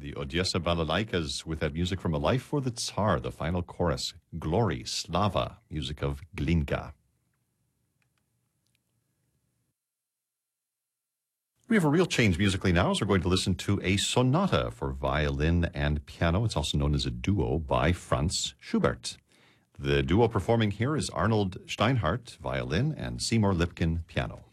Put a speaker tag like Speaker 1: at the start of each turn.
Speaker 1: The Odessa Balalaikas with that music from A Life for the Tsar, the final chorus, Glory, Slava, music of Glinka. We have a real change musically now as we're going to listen to a sonata for violin and piano. It's also known as a duo by Franz Schubert. The duo performing here is Arnold Steinhardt, violin, and Seymour Lipkin, piano.